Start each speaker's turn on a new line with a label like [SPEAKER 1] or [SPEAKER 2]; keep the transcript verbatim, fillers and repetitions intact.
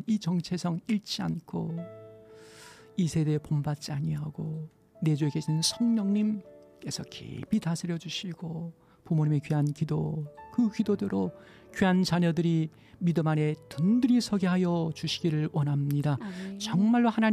[SPEAKER 1] 여러분, 이 정체성 잃지 않고 이 세대에 본받지 아니하고 내주에 계신 성령님께서 깊이 다스려 주시고 부모님의 귀한 기도, 그 기도대로 귀한 자녀들이 믿음 안에 든든히 서게 하여 주시기를 원합니다.
[SPEAKER 2] 아멘.
[SPEAKER 1] 정말로 하나님